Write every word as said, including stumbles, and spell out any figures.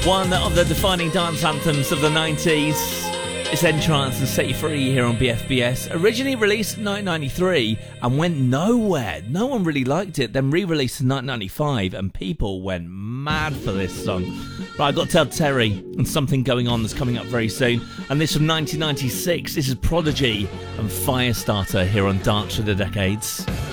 One of the defining dance anthems of the nineties. It's Entrance and Set You Free here on B F B S. Originally released in nineteen ninety-three and went nowhere. No one really liked it. Then re-released in nineteen ninety-five and people went mad for this song. Right, I've got to tell Terry and Something Going On that's coming up very soon. And this from nineteen ninety-six. This is Prodigy and Firestarter here on Dance Through the Decades.